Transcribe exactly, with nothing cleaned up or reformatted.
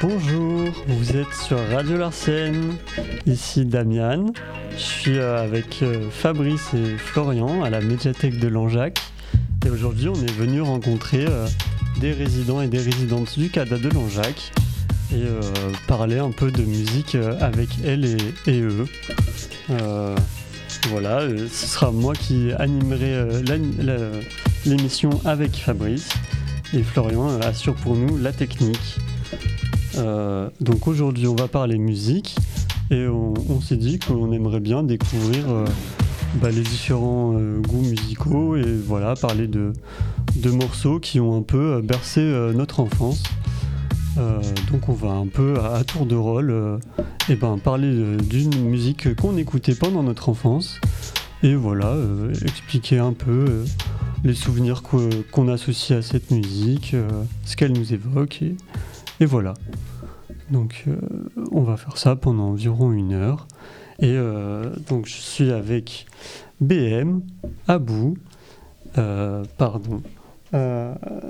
Bonjour, vous êtes sur Radio Larsen, ici Damian. Je suis euh, avec euh, Fabrice et Florian à la médiathèque de Langeac. Et aujourd'hui, on est venu rencontrer euh, des résidents et des résidentes du CADA de Langeac et euh, parler un peu de musique euh, avec elles et, et eux. Euh, voilà, euh, ce sera moi qui animerai euh, la, la, l'émission avec Fabrice et Florian euh, assure pour nous la technique. Euh, donc aujourd'hui on va parler musique et on, on s'est dit qu'on aimerait bien découvrir euh, bah, les différents euh, goûts musicaux et voilà, parler de, de morceaux qui ont un peu euh, bercé euh, notre enfance. Euh, donc on va un peu à, à tour de rôle euh, et ben, parler de, d'une musique qu'on écoutait pendant notre enfance et voilà, euh, expliquer un peu euh, les souvenirs qu'on, qu'on associe à cette musique, euh, ce qu'elle nous évoque et Et voilà, donc euh, on va faire ça pendant environ une heure. Et euh, donc je suis avec B M, Abou, euh, pardon, euh,